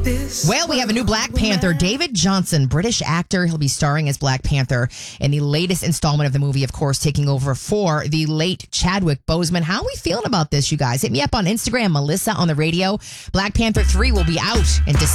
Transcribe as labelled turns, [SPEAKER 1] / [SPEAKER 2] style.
[SPEAKER 1] Well, we have a new Black Panther. David Johnson, British actor. He'll be starring as Black Panther in the latest installment of the movie, of course, taking over for the late Chadwick Boseman. How are we feeling about this, you guys? Hit me up on Instagram, Melissa on the radio. Black Panther 3 will be out in December.